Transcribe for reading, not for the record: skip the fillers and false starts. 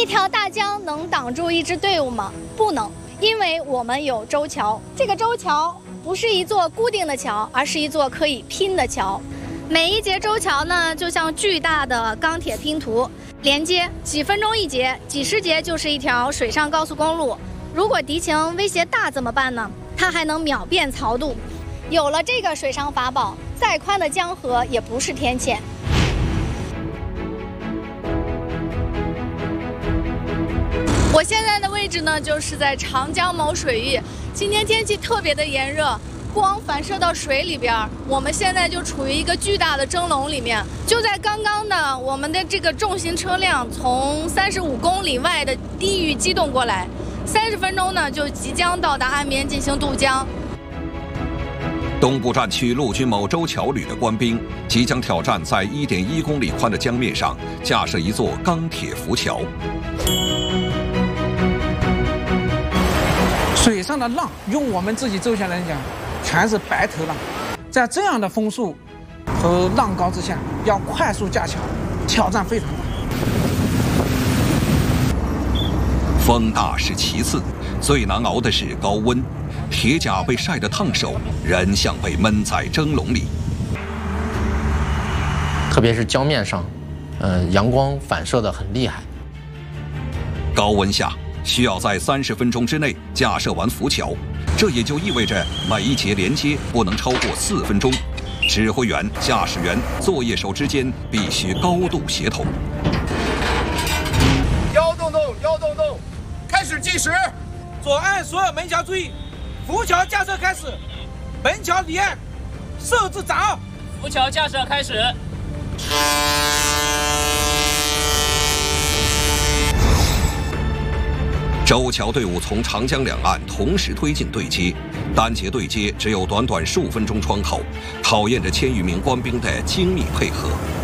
一条大江能挡住一支队伍吗？不能，因为我们有周桥。这个周桥不是一座固定的桥，而是一座可以拼的桥。每一节周桥呢，就像巨大的钢铁拼图，连接几分钟一节，几十节就是一条水上高速公路。如果敌情威胁大怎么办呢？它还能秒变漕渡。有了这个水上法宝，再宽的江河也不是天堑。我现在的位置呢，就是在长江某水域。今天天气特别的炎热，光反射到水里边，我们现在就处于一个巨大的蒸笼里面。就在刚刚的，我们的这个重型车辆从35公里外的地域机动过来，30分钟呢就即将到达岸边进行渡江。 东部战区陆军某周桥旅的官兵即将挑战在1.1公里宽的江面上架设一座钢铁浮桥。 水上的浪，用我们自己周桥来讲，全是白头浪。在这样的风速和浪高之下，要快速架桥，挑战非常大。 风大是其次，最难熬的是高温。铁甲被晒得烫手，人像被闷在蒸笼里。 特别是江面上，阳光反射得很厉害。 高温下，需要在30分钟之内架设完浮桥，这也就意味着每一节连接不能超过4分钟。指挥员、驾驶员、作业手之间必须高度协同。 腰动动，腰动动，开始计时。 左岸所有门桥注意，浮桥架设开始。本桥离岸，设置掌握。 浮桥架设开始。 周桥队伍从长江两岸同时推进对接，单节对接只有短短15分钟窗口，考验着1000余名官兵的精密配合。